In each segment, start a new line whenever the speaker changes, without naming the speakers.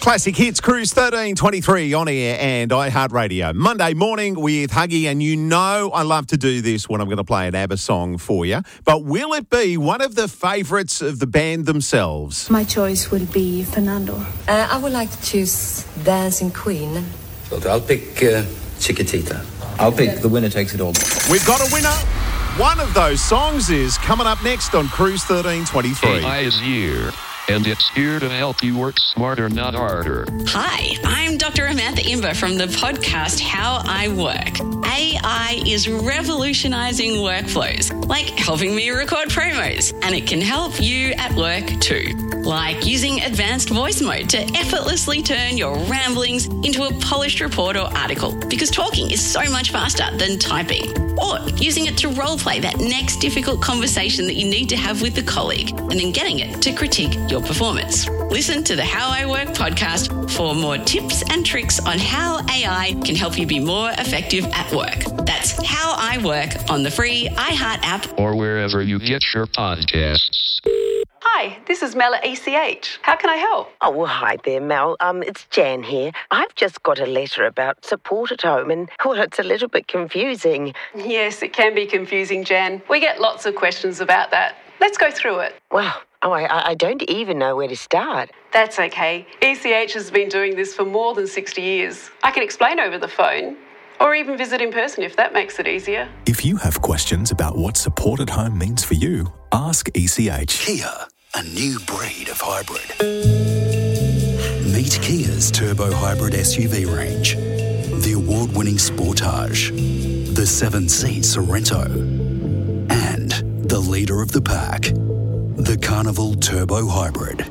Classic Hits Cruise 1323 on air and iHeartRadio. Monday morning with Huggy, and you know I love to do this when I'm going to play an ABBA song for you. But will it be one of the favourites of the band themselves?
My choice will be Fernando.
I would like to choose Dancing Queen.
So I'll pick Chiquitita. I'll pick The Winner Takes It All.
We've got a winner. One of those songs is coming up next on Cruise 1323.
AI is here, and it's here to help you work smarter, not harder.
Hi, I'm Dr. Amantha Imber from the podcast How I Work. AI is revolutionising workflows, like helping me record promos, and it can help you at work too. Like using advanced voice mode to effortlessly turn your ramblings into a polished report or article, because talking is so much faster than typing. Or using it to roleplay that next difficult conversation that you need to have with a colleague, and then getting it to critique your performance. Listen to the How I Work podcast for more tips and tricks on how AI can help you be more effective at work. That's How I Work on the free iHeart app
Or wherever you get your podcasts.
Hi, this is Mel at ECH. How can I help?
Oh, well, hi there, Mel. It's Jan here. I've just got a letter about support at home and, well, it's a little bit confusing.
Yes, it can be confusing, Jan. We get lots of questions about that. Let's go through it.
Well, I don't even know where to start.
That's okay. ECH has been doing this for more than 60 years. I can explain over the phone, or even visit in person if that makes it easier.
If you have questions about what support at home means for you, ask ECH.
Kia, a new breed of hybrid. Meet Kia's turbo hybrid SUV range. The award-winning Sportage, the 7-seat Sorento, and the leader of the pack, the Carnival Turbo Hybrid.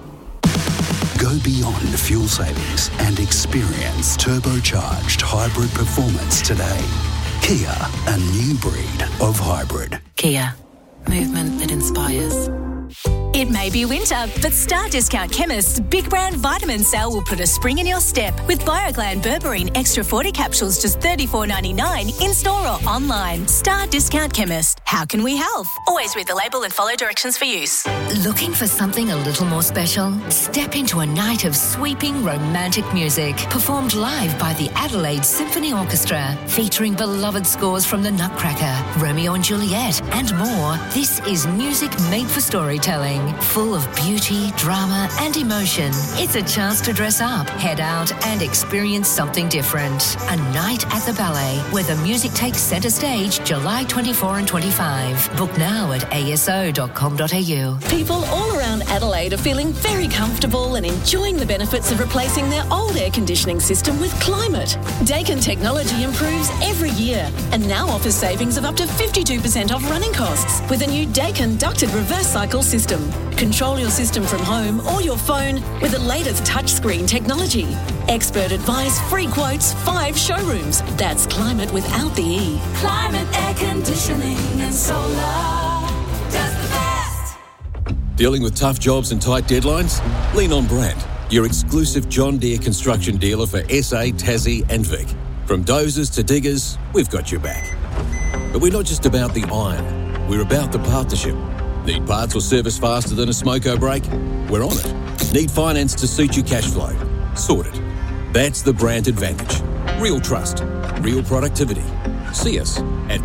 Go beyond fuel savings and experience turbocharged hybrid performance today. Kia, a new breed of hybrid.
Kia, movement that inspires. It may be winter, but Star Discount Chemist's Big Brand Vitamin Sale will put a spring in your step with BioGlan Berberine Extra 40 capsules just $34.99 in store or online. Star Discount Chemist. How can we help? Always read the label and follow directions for use.
Looking for something a little more special? Step into a night of sweeping romantic music performed live by the Adelaide Symphony Orchestra, featuring beloved scores from The Nutcracker, Romeo and Juliet, and more. This is music made for storytelling, full of beauty, drama, and emotion. It's a chance to dress up, head out, and experience something different. A night at the ballet, where the music takes centre stage July 24 and 25. Book now at aso.com.au.
People all around Adelaide are feeling very comfortable and enjoying the benefits of replacing their old air conditioning system with Climate. Daikin technology improves every year and now offers savings of up to 52% off running costs with a new Daikin ducted reverse cycle system. Control your system from home or your phone with the latest touchscreen technology. Expert advice, free quotes, 5 showrooms. That's Climate without the E.
Climate air conditioning and solar does the best.
Dealing with tough jobs and tight deadlines? Lean on Brandt, your exclusive John Deere construction dealer for SA, Tassie and Vic. From dozers to diggers, we've got your back. But we're not just about the iron, we're about the partnership. Need parts or service faster than a smoko brake? We're on it. Need finance to suit your cash flow? Sorted. That's the Brandt advantage. Real trust. Real productivity. See us at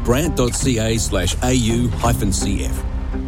brandt.ca/au-cf.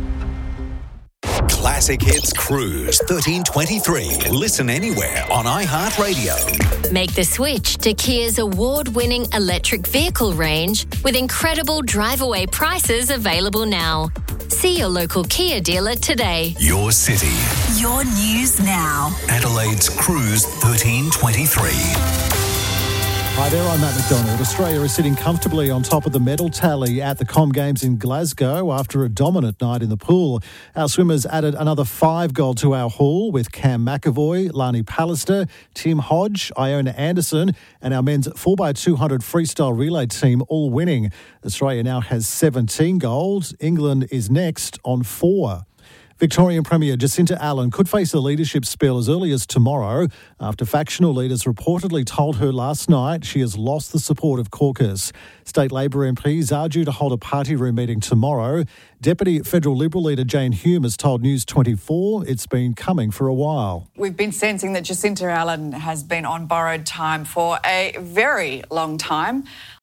Classic Hits Cruise 1323. Listen anywhere on iHeartRadio.
Make the switch to Kia's award-winning electric vehicle range with incredible drive-away prices available now. See your local Kia dealer today.
Your city.
Your news now.
Adelaide's Cruise 1323.
Hi there, I'm Matt McDonald. Australia is sitting comfortably on top of the medal tally at the Com Games in Glasgow after a dominant night in the pool. Our swimmers added another 5 gold to our haul with Cam McAvoy, Lani Pallister, Tim Hodge, Iona Anderson and our men's 4x200 freestyle relay team all winning. Australia now has 17 gold. England is next on 4. Victorian Premier Jacinta Allen could face a leadership spill as early as tomorrow after factional leaders reportedly told her last night she has lost the support of caucus. State Labor MPs are due to hold a party room meeting tomorrow. Deputy Federal Liberal leader Jane Hume has told News 24 it's been coming for a while.
We've been sensing that Jacinta Allen has been on borrowed time for a very long time.